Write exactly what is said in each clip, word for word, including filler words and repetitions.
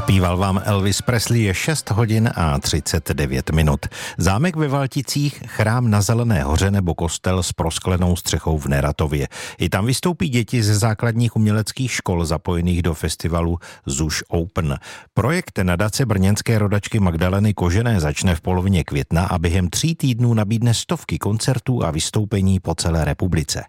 Zpíval vám Elvis Presley, je šest hodin a třicet devět minut. Zámek ve Valticích, chrám na Zelené hoře nebo kostel s prosklenou střechou v Neratově. I tam vystoupí děti ze základních uměleckých škol zapojených do festivalu Zuš Open. Projekt nadace brněnské rodačky Magdaleny Kožené začne v polovině května a během tří týdnů nabídne stovky koncertů a vystoupení po celé republice.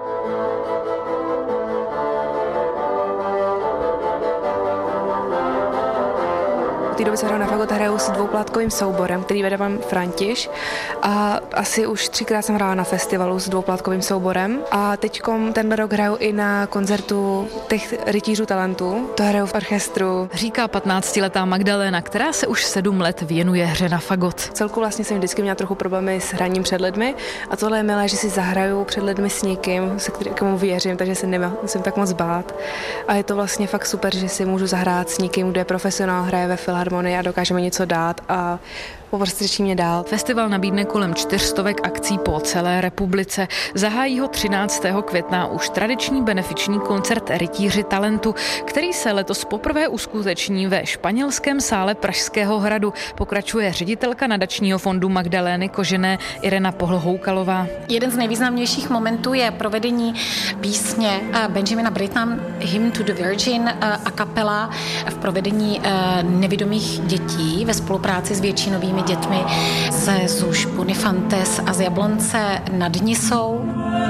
V té době se hraju na fagot, hraju s dvouplátkovým souborem, který vede pan Františ, a asi už třikrát jsem hrála na festivalu s dvouplátkovým souborem a teďkom ten rok hraju i na koncertu těch rytířů talentu, to hraju v orchestru. Říká patnáctiletá Magdalena, která se už sedm let věnuje hře na fagot. Celku vlastně jsem vždycky měla trochu problémy s hraním před lidmi a tohle je milé, že si zahraju před lidmi s někým, se kterému věřím, takže se nemusím tak moc bát. A je to vlastně fakt super, že si můžu zahrát s někým, kdo je profesionál, hraje ve filharmonii a dokážeme něco dát a povrstřečí mě dál. Festival nabídne kolem čtyřstovek akcí po celé republice. Zahájí ho třináctého května už tradiční benefiční koncert Rytíři talentu, který se letos poprvé uskuteční ve španělském sále Pražského hradu. Pokračuje ředitelka nadačního fondu Magdalény Kožené Irena Pohlhoukalová. Jeden z nejvýznamnějších momentů je provedení písně Benjamina Brittona Hymn to the Virgin a kapela v provedení nevidomých dětí ve spolupráci s většinovými dětmi ze Zuš Bonifantes a z Jablonce nad Nisou.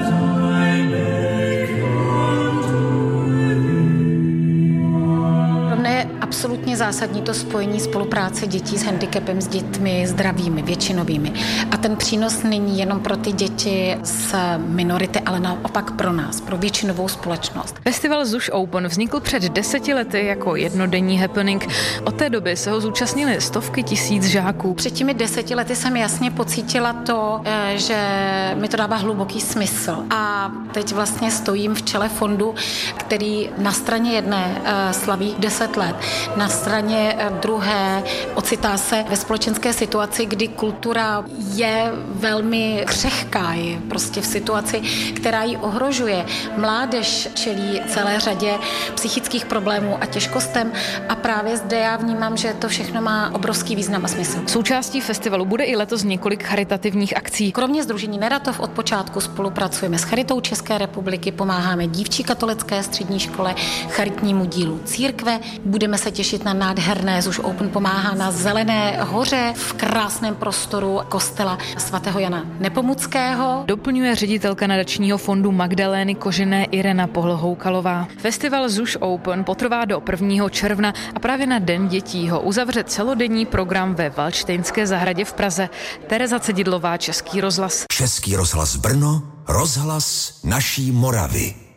Absolutně zásadní to spojení spolupráce dětí s handicapem s dětmi zdravými, většinovými. A ten přínos není jenom pro ty děti z minority, ale naopak pro nás, pro většinovou společnost. Festival Zuš Open vznikl před deseti lety jako jednodenní happening. Od té doby se ho zúčastnili stovky tisíc žáků. Před těmi deseti lety jsem jasně pocítila to, že mi to dává hluboký smysl. A teď vlastně stojím v čele fondu, který na straně jedné slaví deset let. Na straně druhé ocitá se ve společenské situaci, kdy kultura je velmi křehká, je prostě v situaci, která ji ohrožuje. Mládež čelí celé řadě psychických problémů a těžkostem a právě zde já vnímám, že to všechno má obrovský význam a smysl. Součástí festivalu bude i letos několik charitativních akcí. Kromě sdružení Neratov od počátku spolupracujeme s Charitou České republiky, pomáháme Dívčí katolické střední škole, charitnímu dílu církve. Budeme se těšit na nádherné Zuš Open pomáhá na Zelené hoře v krásném prostoru kostela svatého Jana Nepomuckého. Doplňuje ředitelka nadačního fondu Magdalény Kožené Irena Pohlhoukalová. Festival Zuš Open potrvá do prvního června a právě na Den dětí ho uzavře celodenní program ve Valdštejnské zahradě v Praze. Tereza Cedidlová, Český rozhlas. Český rozhlas Brno, rozhlas naší Moravy.